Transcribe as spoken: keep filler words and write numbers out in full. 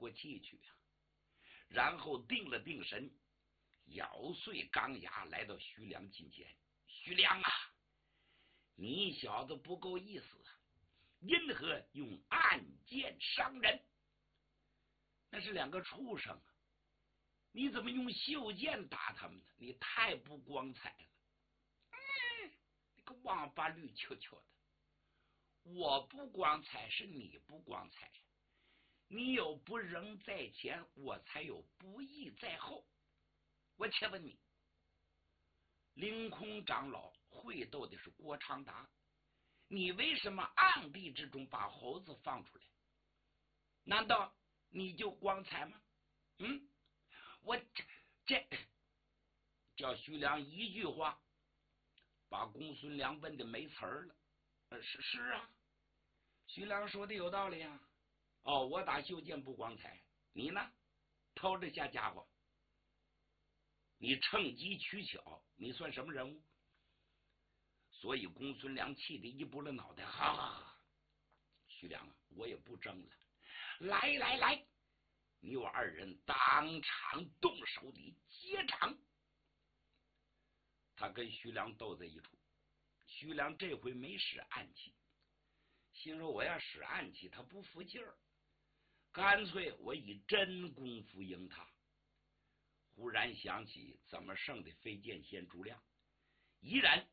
口气去啊，然后定了定神，咬碎钢牙来到徐良近前。徐良啊，你小子不够意思啊，因何用暗箭伤人？那是两个畜生啊，你怎么用袖箭打他们呢？你太不光彩了。嗯，你个王八绿球球的，我不光彩是你不光彩，你有不仁在前，我才有不义在后。我且问你，凌空长老会斗的是郭长达，你为什么暗地之中把猴子放出来？难道你就光彩吗？嗯，我这这叫徐良一句话把公孙良问的没词儿了。呃，是是啊，徐良说的有道理啊。哦，我打袖剑不光彩，你呢？偷着下家伙，你趁机取巧，你算什么人物？所以公孙良气得一拨了脑袋，哈哈，徐良，我也不争了，来来来，你我二人当场动手，你接掌。他跟徐良斗在一处，徐良这回没使暗器，心说我要使暗器他不服劲儿，干脆我以真功夫赢他。忽然想起怎么胜的飞剑仙朱亮，依然